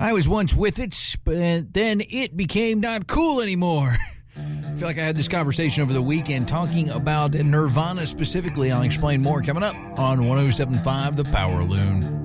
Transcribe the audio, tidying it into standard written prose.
I was once with it, but then it became not cool anymore. I feel like I had this conversation over the weekend talking about Nirvana specifically. I'll explain more coming up on 107.5 The Power Loon.